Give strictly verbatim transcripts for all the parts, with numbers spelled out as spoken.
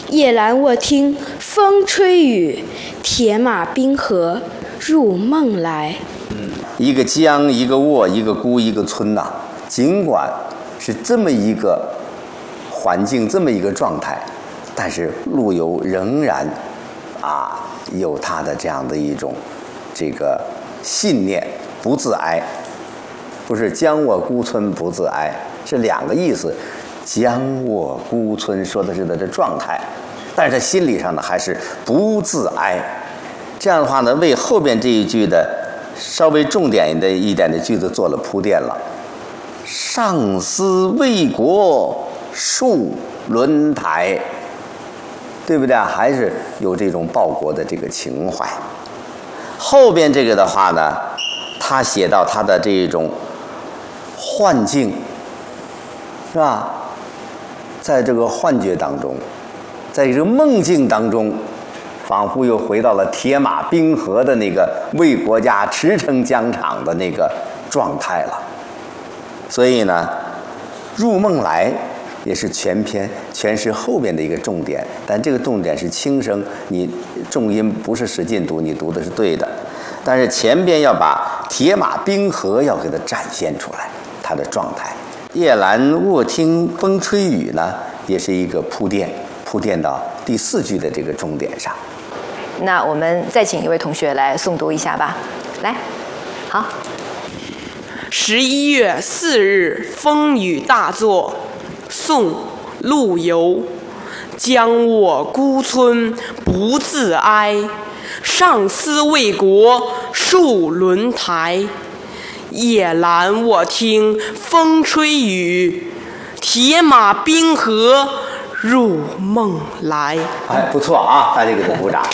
夜阑卧听风吹雨，铁马冰河入梦来。 一个江，一个卧，一个孤，一个村呐、啊。尽管是这么一个环境，这么一个状态，但是陆游仍然啊有他的这样的一种这个信念，不自哀。不是将卧孤村不自哀，是两个意思。将卧孤村说的是他的状态，但是他心理上呢还是不自哀。这样的话呢，为后边这一句的稍微重点的一点的句子做了铺垫了。上思为国戍轮台，对不对啊？还是有这种报国的这个情怀。后边这个的话呢，他写到他的这种幻境，是吧？在这个幻觉当中，在这个梦境当中，仿佛又回到了铁马冰河的那个为国家驰骋疆场的那个状态了。所以呢，入梦来也是全篇全诗后边的一个重点，但这个重点是轻声，你重音不是使劲读，你读的是对的。但是前边要把铁马冰河要给它展现出来，它的状态。夜阑卧听风吹雨呢，也是一个铺垫，铺垫到第四句的这个重点上。 那我们再请一位同学来诵读一下吧。来，好。 十一月四日风雨大作，宋·陆游。将卧孤村不自哀，上思为国戍轮台。夜阑卧听风吹雨，铁马冰河入梦来。 哎，不错啊，大家给他鼓掌。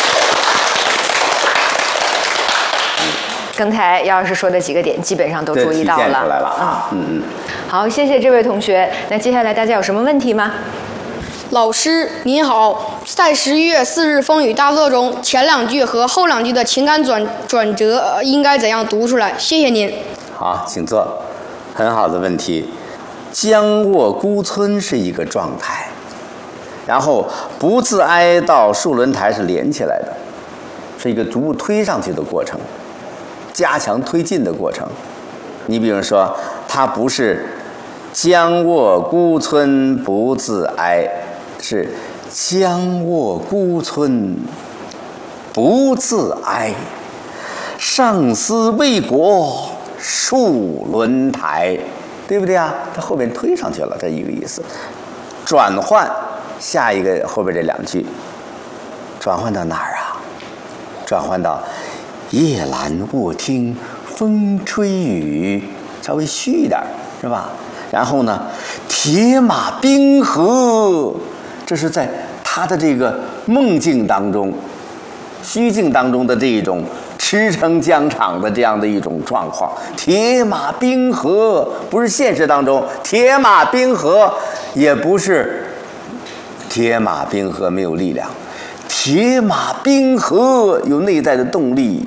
刚才姚老师说的几个点，基本上都注意到了， 体现出来了啊。嗯嗯。 好，谢谢这位同学。那接下来大家有什么问题吗？ 老师您好，在十一月四日风雨大作中，前两句和后两句的情感转转折、呃、应该怎样读出来？谢谢您。 好，请坐。很好的问题。将卧孤村是一个状态，然后不自哀到戍轮台是连起来的，是一个逐步推上去的过程，加强推进的过程。你比如说，它不是将卧孤村不自哀，是将卧孤村不自哀，上思为国戍轮台，对不对啊？它后面推上去了，这一个意思。转换下一个后边这两句，转换到哪儿啊？转换到夜阑卧听风吹雨，稍微虚一点，是吧？然后呢，铁马冰河，这是在他的这个梦境当中、虚境当中的这一种驰骋疆场的这样的一种状况。铁马冰河不是现实当中，铁马冰河也不是铁马冰河没有力量，铁马冰河有内在的动力，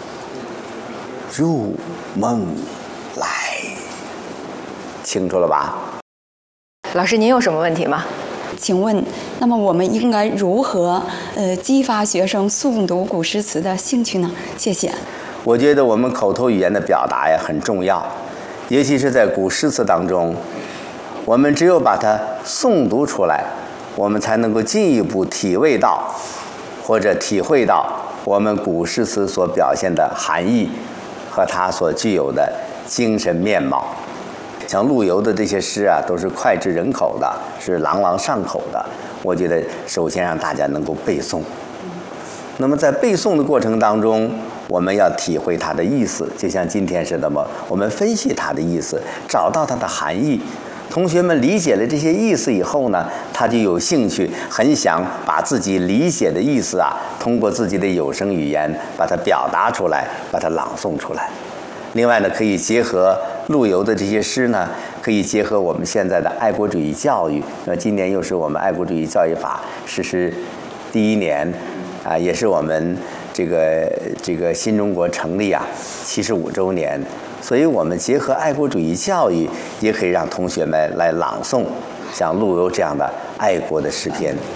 入梦来。清楚了吧？ 老师，您有什么问题吗？ 请问，那么我们应该如何呃激发学生诵读古诗词的兴趣呢？谢谢。 我觉得我们口头语言的表达呀很重要，尤其是在古诗词当中，我们只有把它诵读出来，我们才能够进一步体味到或者体会到我们古诗词所表现的含义和它所具有的精神面貌。像陆游的这些诗啊，都是脍炙人口的，是朗朗上口的。我觉得首先让大家能够背诵。那么在背诵的过程当中，我们要体会它的意思，就像今天似的嘛，我们分析它的意思，找到它的含义。同学们理解了这些意思以后呢，他就有兴趣，很想把自己理解的意思啊，通过自己的有声语言把它表达出来，把它朗诵出来。另外呢，可以结合陆游的这些诗呢，可以结合我们现在的爱国主义教育。那今年又是我们爱国主义教育法实施第一年，啊，也是我们这个这个新中国成立啊七十五周年。所以我们结合爱国主义教育，也可以让同学们来朗诵像陆游这样的爱国的诗篇。